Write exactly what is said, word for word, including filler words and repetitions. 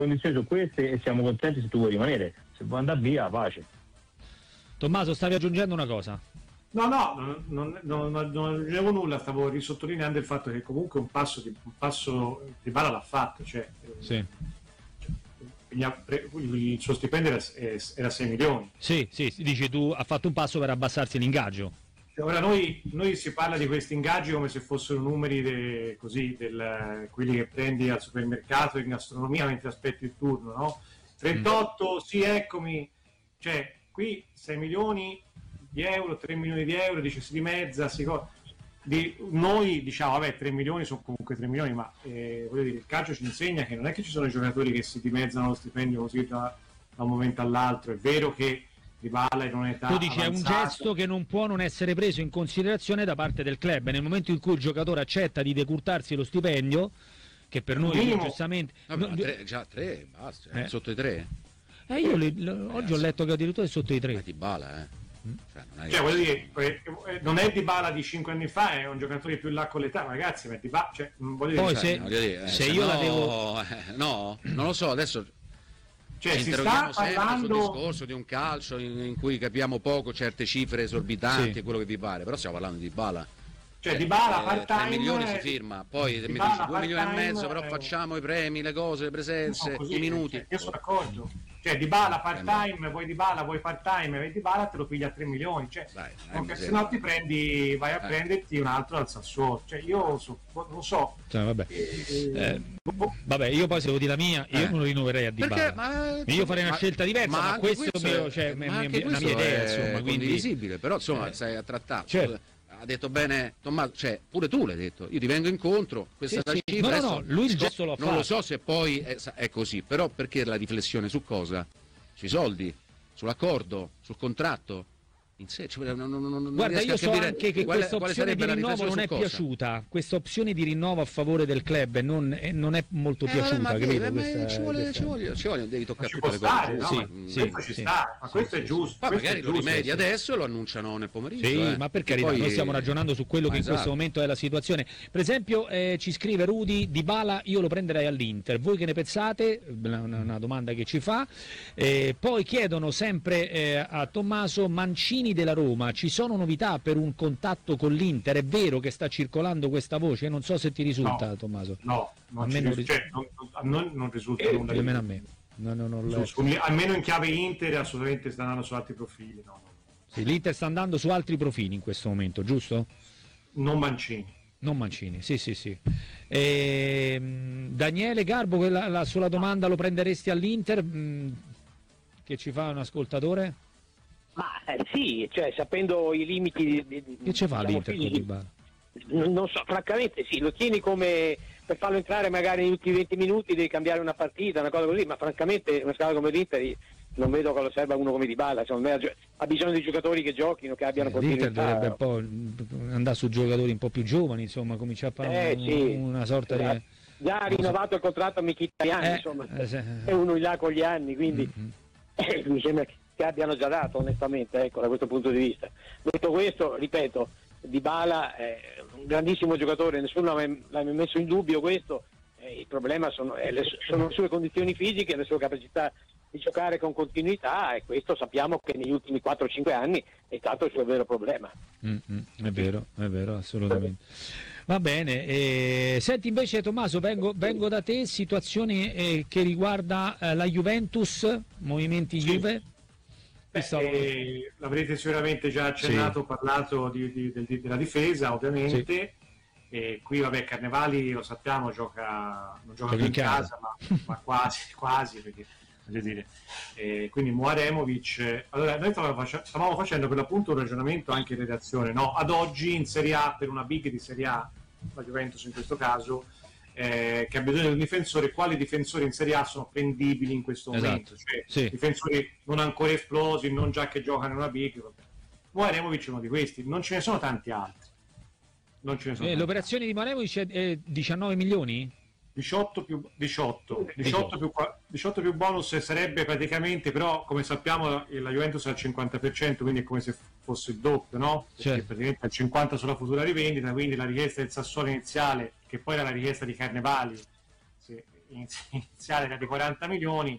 condizioni sono queste e siamo contenti se tu vuoi rimanere, se vuoi andare via, pace. Tommaso, stavi aggiungendo una cosa? No, no, non, non, non, non aggiungevo nulla, stavo risottolineando il fatto che comunque un passo di, un passo Dybala l'ha fatto, cioè, sì. il suo stipendio era, era sei milioni. Sì, sì, dici tu, ha fatto un passo per abbassarsi l'ingaggio. Ora noi, noi si parla di questi ingaggi come se fossero numeri de, così, del, quelli che prendi al supermercato in gastronomia mentre aspetti il turno, no? trentotto, mm. sì, eccomi, cioè qui sei milioni di euro, tre milioni di euro, dice si dimezza, si co- di, noi diciamo vabbè tre milioni sono comunque tre milioni, ma eh, voglio dire, il calcio ci insegna che non è che ci sono giocatori che si dimezzano lo stipendio così da, da un momento all'altro. È vero che Dybala in un'età tu dici avanzata, è un gesto che non può non essere preso in considerazione da parte del club nel momento in cui il giocatore accetta di decurtarsi lo stipendio, che per noi minimo. giustamente Vabbè, no, tre, già tre basta, eh. Sotto i tre eh, io le, le, oggi ho letto che addirittura è sotto i tre. Ma Dybala, eh cioè, non, cioè, voglio dire, non è Dybala di cinque anni fa, è un giocatore più là con l'età, ragazzi, ma Dybala, cioè, voglio poi dire, se, voglio dire, eh, se, se io no, la devo eh, no, non lo so, adesso cioè, ci si interroghiamo sta sempre parlando sul discorso di un calcio in, in cui capiamo poco certe cifre esorbitanti, sì. quello che vi pare, però stiamo parlando di Dybala. cioè Dybala eh, part-time tre milioni è... si firma, poi mi Dybala dici due milioni e mezzo, però è... facciamo i premi, le cose, le presenze, no, così, i minuti. Cioè, io sono d'accordo. Cioè Dybala part-time, vuoi Dybala, vuoi part-time, vuoi Dybala, te lo pigli a tre milioni. Cioè, Dai, se no ti prendi, vai a eh. prenderti un altro dal Sassuolo. Cioè io so, non so. cioè, vabbè. Eh, Eh, vabbè, io poi se devo dire la mia, io Eh. non lo rinnoverei a Dybala. Perché? Ma, io farei una ma, scelta diversa, ma, ma questo, questo mio, è, cioè, ma mia, anche una mia idea, è insomma, quindi condivisibile, però insomma eh. sei a trattare. Certo. Ha detto bene Tommaso, cioè pure tu l'hai detto, io ti vengo incontro, questa Sì, è la sì. cifra. No, no, no, lui il gesto lo ha non fatto. lo so se poi è, è così, però perché la riflessione su cosa? Sui soldi, sull'accordo, sul contratto. In sé, cioè, non, non, non guarda, io a so anche che quale, questa quale opzione di sarebbe la rinnovo non è su cosa. piaciuta, questa opzione di rinnovo a favore del club non è, non è molto Eh, piaciuta, vabbè, ma, capito? ma Questa- ci, vuole, questa- ci, voglio, ci voglio, devi toccare ci tutte può le stare, cose. no? Sì, ma sì, questo ci sì. sta, ma Sì, questo sì, è giusto. Ma questo magari è lo giusto. rimedi adesso e lo annunciano nel pomeriggio. Sì, eh. ma per E carità, poi- noi stiamo ragionando su quello Ma che in questo esatto. momento è la situazione. Per esempio, eh, ci scrive Rudy, Dybala io lo prenderei all'Inter. Voi che ne pensate? Una, una domanda che ci fa. Eh, poi chiedono sempre eh, a Tommaso, Mancini della Roma, ci sono novità per un contatto con l'Inter? È vero che sta circolando questa voce? Non so se ti risulta, No, Tommaso. No, non A me ci non ris- cioè, non, a noi non risulta Eh, nulla di almeno a me. No, no, no, su, su, almeno in chiave Inter assolutamente sta andando su altri profili, no, no. sì, l'Inter sta andando su altri profili in questo momento, giusto? Non Mancini. Non Mancini, sì, sì, sì. Ehm, Daniele Garbo, quella, la sulla domanda lo prenderesti all'Inter? Mh, che ci fa un ascoltatore? Ma eh, sì, cioè sapendo i limiti di, di, Che ci fa diciamo, l'Inter con fisici, Dybala? non, non so, francamente sì, lo tieni come per farlo entrare magari negli ultimi venti minuti, devi cambiare una partita, una cosa così, ma francamente una squadra come l'Inter non vedo cosa serva uno come Dybala, secondo me ha, ha bisogno di giocatori che giochino, che abbiano continuità. L'Inter dovrebbe un po' andare su giocatori un po' più giovani, insomma, cominciare a fare Eh, un- sì. una sorta Già- di... Già ha rinnovato il contratto a Mkhitaryan, Eh, insomma, eh, se- è uno in là con gli anni, quindi Mm-hmm. eh, mi sembra che abbiano già dato onestamente, ecco, da questo punto di vista. Detto questo, ripeto, Dybala è un grandissimo giocatore, nessuno l'ha mai, l'ha mai messo in dubbio questo, eh, il problema sono, è le, sono le sue condizioni fisiche, le sue capacità di giocare con continuità, e questo sappiamo che negli ultimi quattro cinque anni è stato il suo vero problema. Mm-mm, è vero, è vero, assolutamente. Va bene, eh, senti invece Tommaso, vengo, vengo da te, situazione eh, che riguarda eh, la Juventus, movimenti Sì. Juve. Beh, Stavo- eh, l'avrete sicuramente già accennato, Sì. parlato di, di- di- della difesa ovviamente. E qui vabbè, Carnevali lo sappiamo, gioca non gioca Gioca più in in casa, casa. ma, ma quasi quasi perché voglio dire, eh, quindi Muaremovic. Allora noi stavamo, face- stavamo facendo per l'appunto un ragionamento anche in redazione, no? Ad oggi in Serie A, per una big di Serie A, la Juventus in questo caso, eh, che ha bisogno di un difensore, quali difensori in Serie A sono prendibili in questo Esatto. momento, cioè Sì. difensori non ancora esplosi, non già che giocano in una big. Vabbè. Muaremovic è uno di questi, non ce ne sono tanti altri. Non ce ne sono Eh, tanti. l'operazione di Maremovic è eh, diciannove milioni? diciotto più diciotto, diciotto più, qua- diciotto più bonus sarebbe praticamente, però come sappiamo la Juventus è al cinquanta per cento, quindi è come se fosse il doppio, no? Perché Certo. praticamente al cinquanta sulla futura rivendita, quindi la richiesta del Sassuolo iniziale, che poi era la richiesta di Carnevali, se, iniziale era di quaranta milioni,